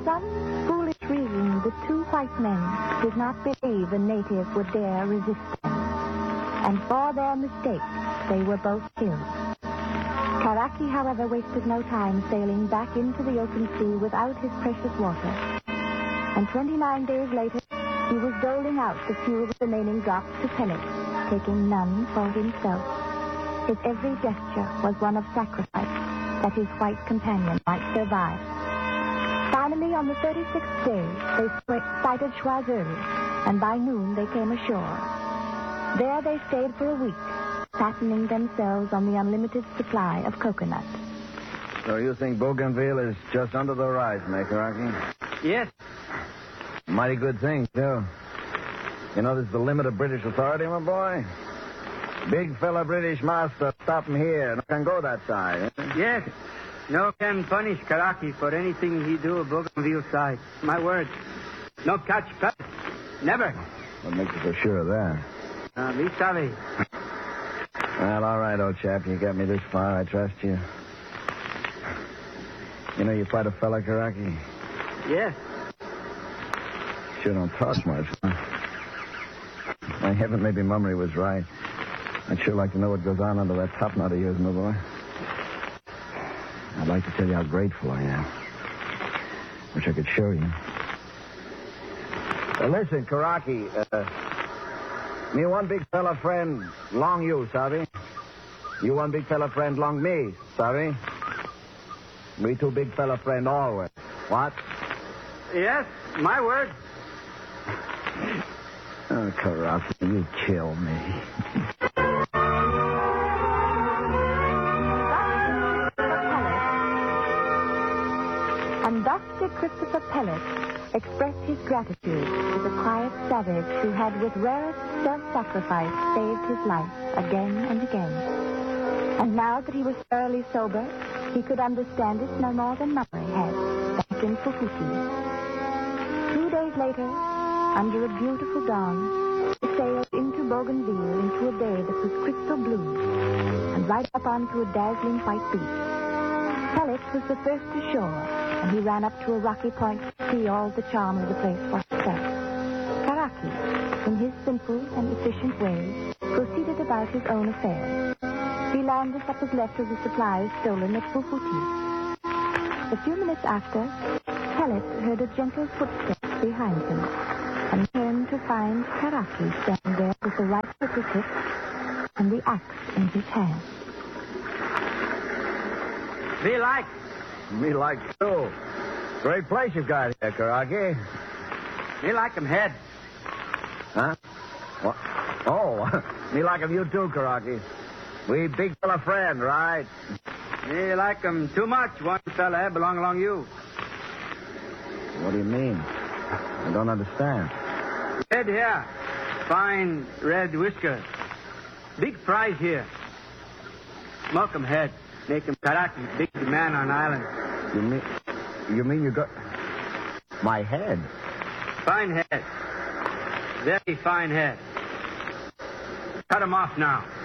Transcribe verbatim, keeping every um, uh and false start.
some foolish reason, the two white men did not believe a native would dare resist them. And for their mistake, they were both killed. Karaki, however, wasted no time sailing back into the open sea without his precious water. And twenty-nine days later, he was doling out the few remaining drops to Pellet, taking none for himself. His every gesture was one of sacrifice, that his white companion might survive. Finally, on the thirty-sixth day, they sighted Choiseul, and by noon they came ashore. There they stayed for a week, fattening themselves on the unlimited supply of coconut. So you think Bougainville is just under the rise, Maker Rocky? Yes. Mighty good thing, too. You know, this is the limit of British authority, my boy. Big fella British master, stop him here. No can go that side. Eh? Yes. No can punish Karaki for anything he do Bougainville side. My word. No catch Pellet. Never. What makes you so sure of that? Uh, be sorry. Well, all right, old chap. You got me this far. I trust you. You know, you're quite a fella, Karaki. Yes. Sure don't talk much, huh? My heaven, maybe Mummery was right. I'd sure like to know what goes on under that top knot of yours, my boy. I'd like to tell you how grateful I am. Wish I could show you. Uh, listen, Karaki, uh, me one big fella friend, long you, sorry. You one big fella friend, long me, sorry. We two big fella friend always. What? Yes, my word. Oh, Karaki, you kill me. And Doctor Christopher Pellet expressed his gratitude to the quiet savage who had with rarest self-sacrifice saved his life again and again. And now that he was thoroughly sober, he could understand it no more than Mummery had back in Fufuti. Two days later, under a beautiful dawn, they sailed into Bougainville into a bay that was crystal blue and right up onto a dazzling white beach. Pellet was the first ashore, and he ran up to a rocky point to see all the charm of the place for himself. Karaki, in his simple and efficient way, proceeded about his own affairs. He landed what was left of the supplies stolen at Fufuti. A few minutes after, Pellet heard a gentle footstep behind him and turned to find Karaki standing there with the rifle at his hip and the axe in his hand. Me like. Me like, too. Great place you've got here, Karaki. Me like him head. Huh? What? Oh, me like him you too, Karaki. We big fella friend, right? Me like him too much. One fella belong along you. What do you mean? I don't understand. Red hair. Fine red whiskers. Big prize here. Smoke him head. Make him Karaki, big man on island. You mean... You mean you got... my head? Fine head. Very fine head. Cut him off now.